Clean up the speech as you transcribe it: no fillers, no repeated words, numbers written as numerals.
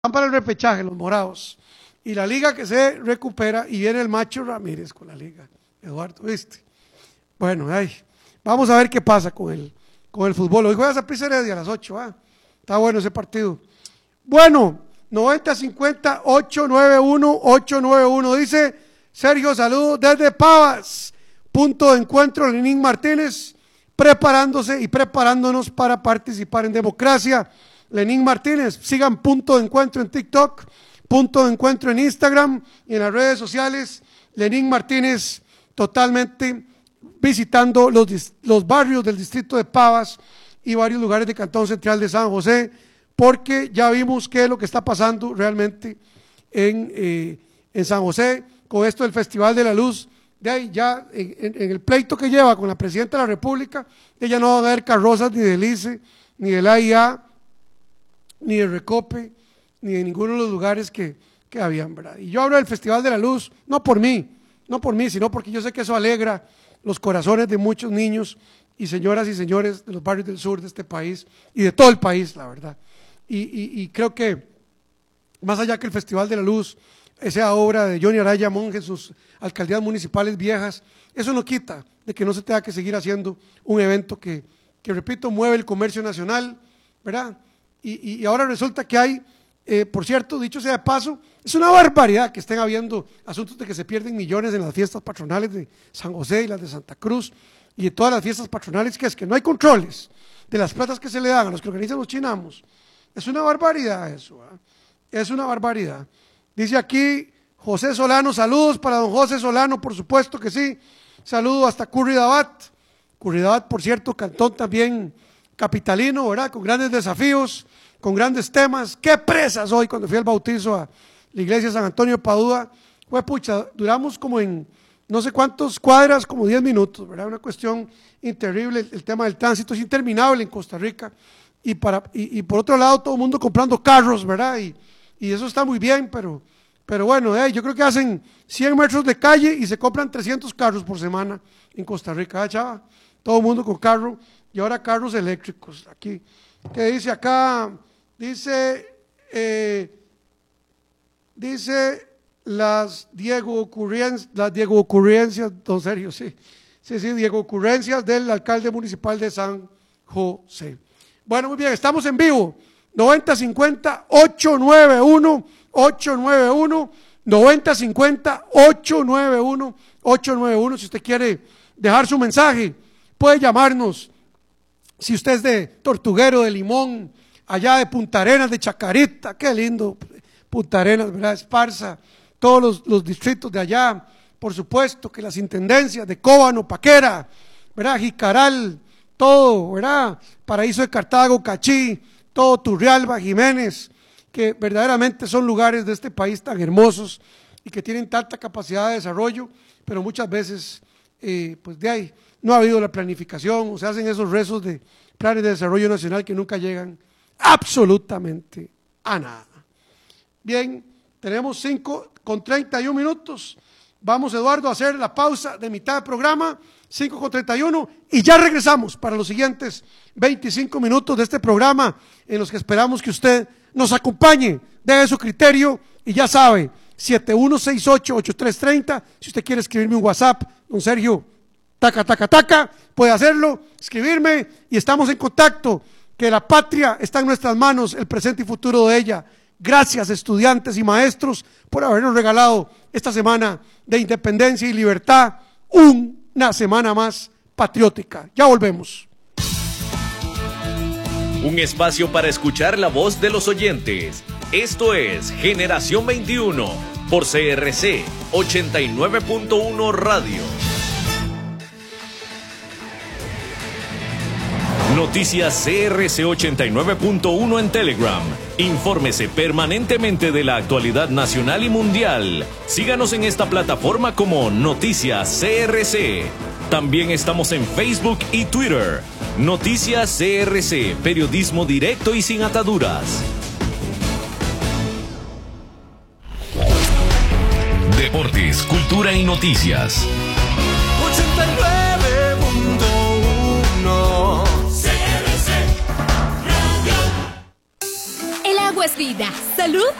van para el repechaje, los morados. Y la liga que se recupera y viene el Macho Ramírez con la liga. Eduardo, ¿viste? Bueno, vamos a ver qué pasa con el fútbol. Hoy juega Saprissa Heredia a las 8, está bueno ese partido. Bueno, 90-50, 891, dice Sergio, saludos desde Pavas, punto de encuentro, Lenín Martínez, preparándose y preparándonos para participar en democracia. Lenín Martínez, sigan punto de encuentro en TikTok, punto de encuentro en Instagram y en las redes sociales. Lenín Martínez totalmente visitando los barrios del distrito de Pavas y varios lugares del Cantón Central de San José, porque ya vimos qué es lo que está pasando realmente en San José con esto del Festival de la Luz. De ahí ya en el pleito que lleva con la Presidenta de la República, ella no va a haber carrozas ni del ICE, ni del AIA, ni de Recope, ni de ninguno de los lugares que habían, ¿verdad? Y yo hablo del Festival de la Luz, no por mí, sino porque yo sé que eso alegra los corazones de muchos niños y señoras y señores de los barrios del sur de este país y de todo el país, la verdad. Y creo que más allá que el Festival de la Luz, esa obra de Johnny Araya Monge en sus alcaldías municipales viejas, eso no quita de que no se tenga que seguir haciendo un evento que repito, mueve el comercio nacional, ¿verdad? Y ahora resulta que hay, por cierto, dicho sea de paso, es una barbaridad que estén habiendo asuntos de que se pierden millones en las fiestas patronales de San José y las de Santa Cruz y de todas las fiestas patronales, que es que no hay controles de las platas que se le dan a los que organizan los chinamos. Es una barbaridad eso, es una barbaridad. Dice aquí José Solano, saludos para don José Solano, por supuesto que sí, saludo hasta Curridabat, por cierto, cantón también capitalino, ¿verdad? Con grandes desafíos, con grandes temas. Qué presas hoy cuando fui al bautizo a la iglesia de San Antonio de Padua. Pues pucha, duramos como en no sé cuántas cuadras, como 10 minutos, ¿verdad? Una cuestión terrible. El tema del tránsito es interminable en Costa Rica. Y por otro lado, todo el mundo comprando carros, ¿verdad? Y eso está muy bien, pero bueno, yo creo que hacen 100 metros de calle y se compran 300 carros por semana en Costa Rica, chava? Todo el mundo con carro. Y ahora carros eléctricos. Aquí, ¿qué dice acá? Dice las Diego ocurrencias, don Sergio, sí, Diego ocurrencias del alcalde municipal de San José. Bueno, muy bien, estamos en vivo, 90-50, 891, 90-50, si usted quiere dejar su mensaje, puede llamarnos. Si usted es de Tortuguero, de Limón, allá de Punta Arenas, de Chacarita, qué lindo, Punta Arenas, ¿verdad? Esparza, todos los distritos de allá, por supuesto que las intendencias de Cóbano, Paquera, ¿verdad? Jicaral, todo, ¿verdad? Paraíso de Cartago, Cachí, todo Turrialba, Jiménez, que verdaderamente son lugares de este país tan hermosos y que tienen tanta capacidad de desarrollo, pero muchas veces, pues de ahí, no ha habido la planificación, o se hacen esos rezos de planes de desarrollo nacional que nunca llegan absolutamente a nada. Bien, tenemos 5:31. Vamos, Eduardo, a hacer la pausa de mitad de programa, 5:31, y ya regresamos para los siguientes 25 minutos de este programa, en los que esperamos que usted nos acompañe, deje su criterio, y ya sabe, 7168-8330, si usted quiere escribirme un WhatsApp, don Sergio, taca, puede hacerlo, escribirme y estamos en contacto, que la patria está en nuestras manos, el presente y futuro de ella. Gracias, estudiantes y maestros, por habernos regalado esta semana de independencia y libertad, una semana más patriótica. Ya volvemos. Un espacio para escuchar la voz de los oyentes. Esto es Generación 21 por CRC 89.1 Radio. Noticias CRC 89.1 en Telegram. Infórmese permanentemente de la actualidad nacional y mundial. Síganos en esta plataforma como Noticias CRC. También estamos en Facebook y Twitter. Noticias CRC, periodismo directo y sin ataduras. Deportes, cultura y noticias. 89.1 CRC Radio. Agua es vida, salud